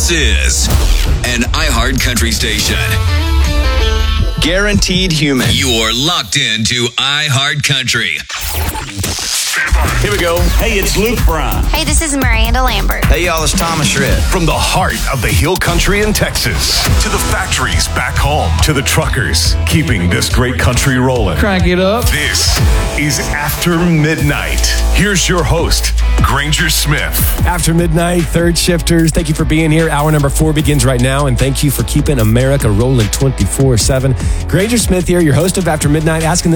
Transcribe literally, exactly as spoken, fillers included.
This is an iHeart Country station. Guaranteed human. You're locked into iHeart Country. Here we go. Hey, it's Luke Bryan. Hey, this is Miranda Lambert. Hey, y'all, it's Thomas Rhett. From the heart of the Hill Country in Texas to the factories back home to the truckers keeping this great country rolling. Crank it up. This is After Midnight. Here's your host, Granger Smith. After Midnight, third shifters, thank you for being here. Hour number four begins right now, and thank you for keeping America rolling twenty-four seven. Granger Smith here, your host of After Midnight, asking